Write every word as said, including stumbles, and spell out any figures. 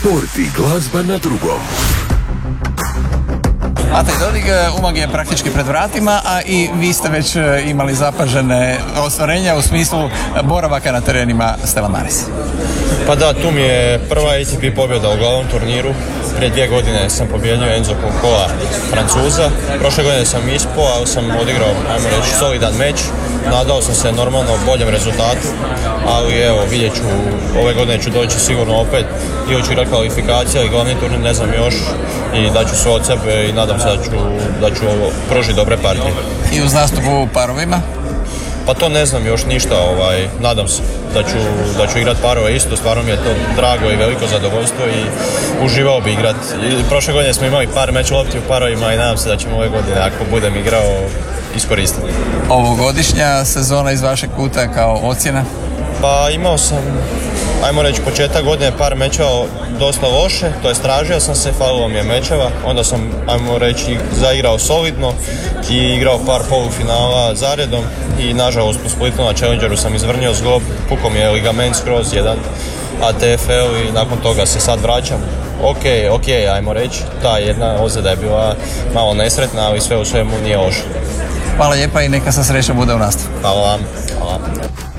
Sport i glazba na drugom. Matej Dodig, Umag je praktički pred vratima, a i vi ste već imali zapažene ostvarenja u smislu boravaka na terenima Stella Maris. Pa da, tu mi je prva A T P pobjeda u glavnom turniru. Prije dvije godine sam pobjedio Enzo Konkoa, Francuza. Prošle godine sam ispao, ali sam odigrao, ajmo reći, solidan meč. Nadao sam se normalno boljem rezultatu, ali evo, vidjet ću, ove godine ću doći sigurno opet. Ili ću igrati kvalifikacija i glavni turnir, ne znam još, i daću sve od sebe i nadam se da ću, da ću pružiti dobre partije. I uz nastupu u parovima? Pa to ne znam još ništa, ovaj, nadam se da ću, da ću igrati parove isto, stvarno mi je to drago i veliko zadovoljstvo i uživao bi igrati. Prošle godine smo imali par meč lopti u parovima i nadam se da ćemo ove godine, ako budem igrao, iskoristiti. Ovogodišnja sezona iz vašeg kuta kao ocjena? Pa imao sam, ajmo reći, početak godine par mečeva dosta loše, to je stražio sam se, falilo mi je mečeva, onda sam, ajmo reći, zaigrao solidno i igrao par polufinala zaredom i nažalost u Splitu na Challengeru sam izvrnio zglob, pukao mi je ligament skroz jedan A T F L i nakon toga se sad vraćam. Ok, ok, ajmo reći, ta jedna ozljeda je bila malo nesretna, ali sve u svemu nije loše. Hvala lijepa i neka sa sreća bude u nastavu. Hvala vam. Hvala.